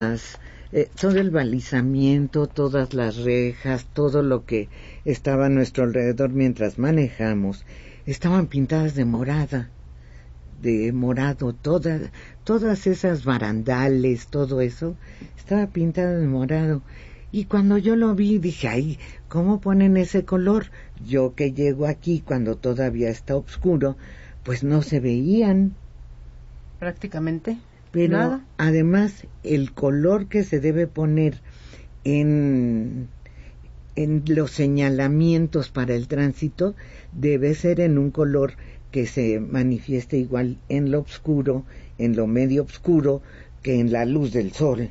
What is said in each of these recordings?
todo el balizamiento, todas las rejas, todo lo que estaba a nuestro alrededor mientras manejamos, estaban pintadas de morado, todas esas barandales, todo eso, estaba pintado de morado. Y cuando yo lo vi, dije, ay, ¿cómo ponen ese color? Yo que llego aquí cuando todavía está oscuro, pues no se veían. Prácticamente. Pero nada. Además, el color que se debe poner en los señalamientos para el tránsito debe ser en un color que se manifieste igual en lo oscuro, en lo medio oscuro, que en la luz del sol.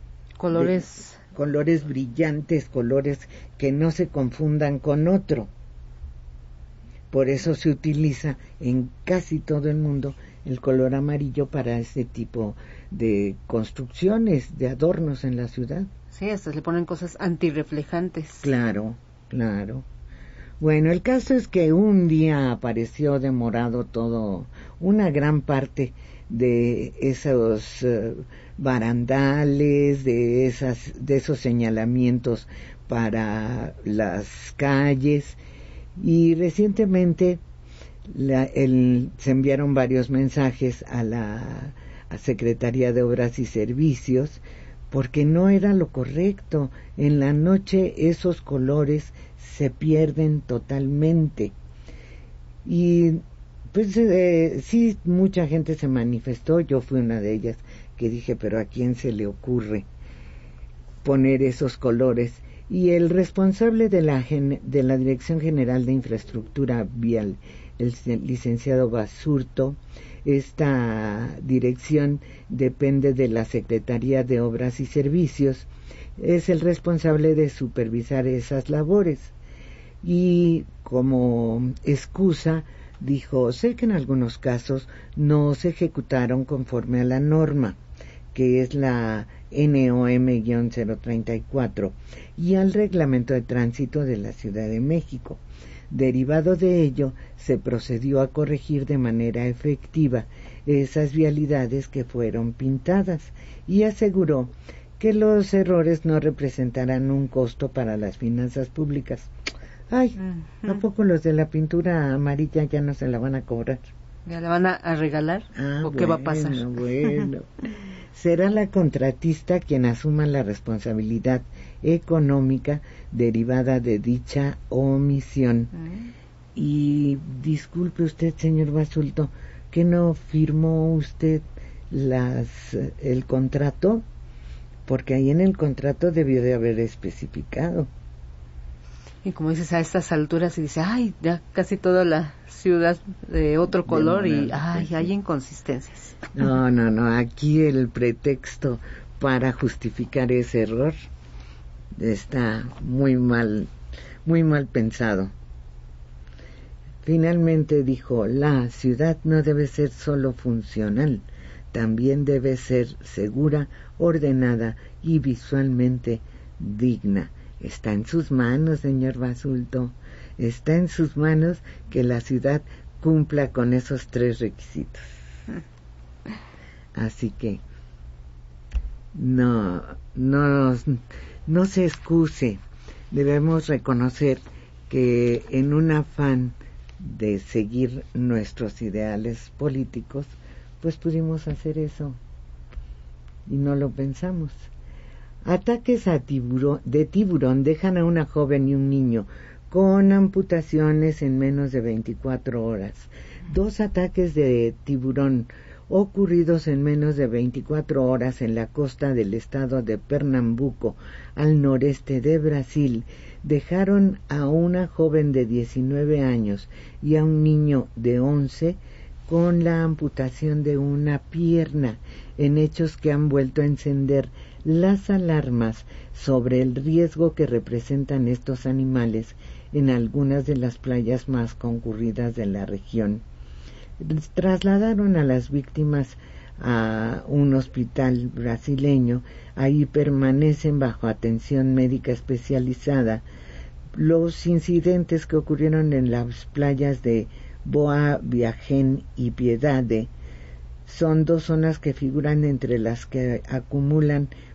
Colores brillantes, colores que no se confundan con otro. Por eso se utiliza en casi todo el mundo el color amarillo para ese tipo de construcciones, de adornos en la ciudad. Sí, hasta le ponen cosas antirreflejantes. Claro. Bueno, el caso es que un día apareció de morado todo, una gran parte de esos barandales, de esos señalamientos para las calles. Y recientemente se enviaron varios mensajes a la Secretaría de Obras y Servicios porque no era lo correcto. En la noche esos colores se pierden totalmente. Y pues sí, mucha gente se manifestó, yo fui una de ellas que dije, pero ¿a quién se le ocurre poner esos colores? Y el responsable de la Dirección General de Infraestructura Vial, el licenciado Basurto, esta dirección depende de la Secretaría de Obras y Servicios, es el responsable de supervisar esas labores. Y como excusa dijo, sé que en algunos casos no se ejecutaron conforme a la norma, que es la NOM-034, y al Reglamento de Tránsito de la Ciudad de México. Derivado de ello, se procedió a corregir de manera efectiva esas vialidades que fueron pintadas y aseguró que los errores no representarán un costo para las finanzas públicas. Ay, ¿a poco los de la pintura amarilla ya no se la van a cobrar? ¿Ya la van a regalar? ¿O qué va a pasar? Bueno. Será la contratista quien asuma la responsabilidad económica derivada de dicha omisión. Y disculpe usted, señor Basulto, ¿que no firmó usted el contrato? Porque ahí en el contrato debió de haber especificado. Y como dices, a estas alturas se dice, ay, ya casi toda la ciudad de otro color y ay, hay inconsistencias. No, aquí el pretexto para justificar ese error está muy mal pensado. Finalmente dijo, la ciudad no debe ser solo funcional, también debe ser segura, ordenada y visualmente digna. Está en sus manos, señor Basulto, está en sus manos que la ciudad cumpla con esos 3 requisitos. Así que no se excuse. Debemos reconocer que en un afán de seguir nuestros ideales políticos, pues pudimos hacer eso y no lo pensamos. Ataques de tiburón dejan a una joven y un niño con amputaciones en menos de 24 horas. 2 ataques de tiburón ocurridos en menos de 24 horas en la costa del estado de Pernambuco, al noreste de Brasil, dejaron a una joven de 19 años y a un niño de 11 con la amputación de una pierna, en hechos que han vuelto a encender las alarmas sobre el riesgo que representan estos animales en algunas de las playas más concurridas de la región. Trasladaron a las víctimas a un hospital brasileño, ahí permanecen bajo atención médica especializada. Los incidentes que ocurrieron en las playas de Boa Viagem y Piedade son 2 zonas que figuran entre las que acumulan